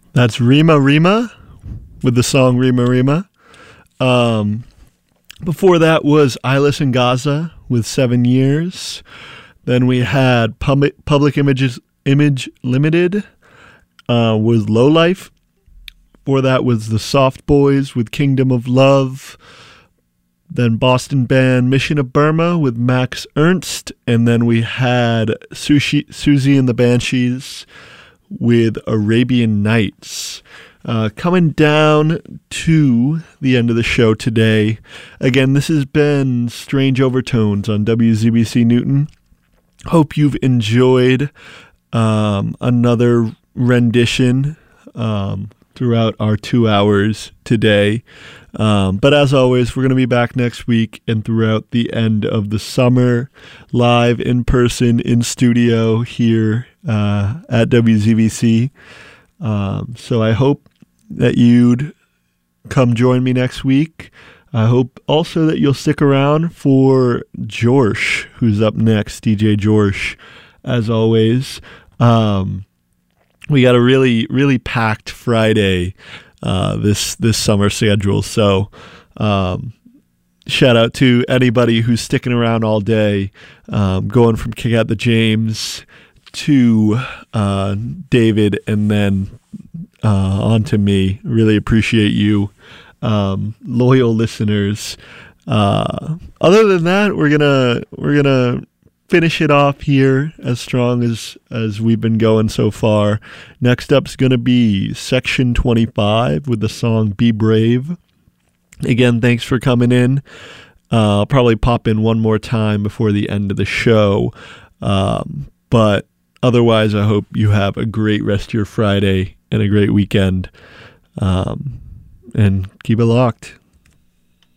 That's Rima Rima with the song Rima Rima. Before that was Eyeless in Gaza with 7 Years. Then we had Public Image Limited with Low Life. Before that was the Soft Boys with Kingdom of Love. Then Boston band Mission of Burma with Max Ernst. And then we had Susie and the Banshees with Arabian Nights. Coming down to the end of the show today. Again, this has been Strange Overtones on WZBC Newton. Hope you've enjoyed another rendition throughout our 2 hours today. But as always, we're going to be back next week and throughout the end of the summer, live in person in studio here at WZBC. So I hope that you'd come join me next week. I hope also that you'll stick around for Jorsh, who's up next, DJ Jorsh, as always. We got a really, really packed Friday this summer schedule. So shout out to anybody who's sticking around all day, going from Kick Out the James to David and then on to me. Really appreciate you, loyal listeners. Other than that, we're gonna finish it off here as strong as we've been going so far. Next up's gonna be Section 25 with the song Be Brave. Again, thanks for coming in. I'll probably pop in one more time before the end of the show. But otherwise, I hope you have a great rest of your Friday and a great weekend. And keep it locked.